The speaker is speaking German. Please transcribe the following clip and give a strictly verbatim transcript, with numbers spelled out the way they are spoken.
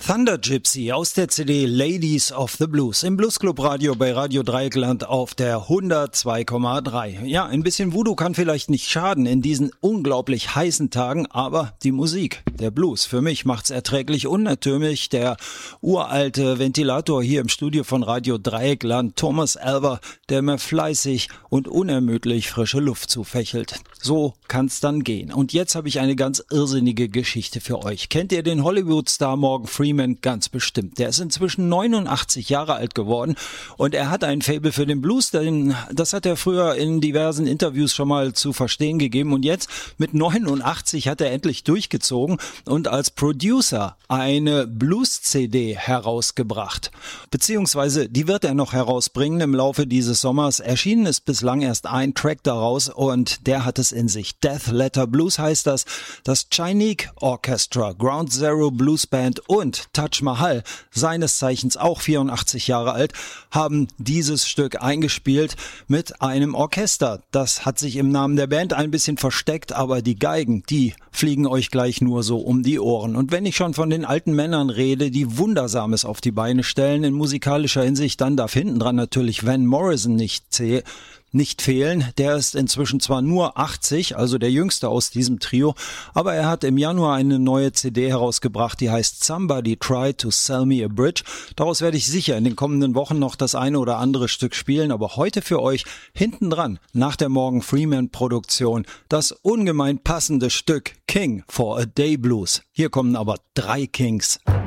Thunder Gypsy aus der C D Ladies of the Blues im Bluesclub Radio bei Radio Dreieckland auf der hundertzwei Komma drei. Ja, ein bisschen Voodoo kann vielleicht nicht schaden in diesen unglaublich heißen Tagen, aber die Musik, der Blues, für mich macht's erträglich unertümlich. Der uralte Ventilator hier im Studio von Radio Dreieckland, Thomas Elver, der mir fleißig und unermüdlich frische Luft zufächelt. So kann's dann gehen. Und jetzt habe ich eine ganz irrsinnige Geschichte für euch. Kennt ihr den Hollywood-Star Morgan Freeman? Ganz bestimmt. Der ist inzwischen neunundachtzig Jahre alt geworden und er hat ein Faible für den Blues, denn das hat er früher in diversen Interviews schon mal zu verstehen gegeben und jetzt mit neunundachtzig hat er endlich durchgezogen und als Producer eine Blues-C D herausgebracht. Beziehungsweise die wird er noch herausbringen im Laufe dieses Sommers. Erschienen ist bislang erst ein Track daraus und der hat es in sich. Death Letter Blues heißt das. Das Chinook Orchestra, Ground Zero Blues Band und Taj Mahal, seines Zeichens auch vierundachtzig Jahre alt, haben dieses Stück eingespielt mit einem Orchester. Das hat sich im Namen der Band ein bisschen versteckt, aber die Geigen, die fliegen euch gleich nur so um die Ohren. Und wenn ich schon von den alten Männern rede, die Wundersames auf die Beine stellen in musikalischer Hinsicht, dann darf hinten dran natürlich Van Morrison nicht zählen. nicht fehlen. Der ist inzwischen zwar nur achtzig, also der jüngste aus diesem Trio, aber er hat im Januar eine neue C D herausgebracht, die heißt Somebody Tried to Sell Me a Bridge. Daraus werde ich sicher in den kommenden Wochen noch das eine oder andere Stück spielen, aber heute für euch hinten dran, nach der Morgan Freeman Produktion, das ungemein passende Stück King for a Day Blues. Hier kommen aber drei Kings.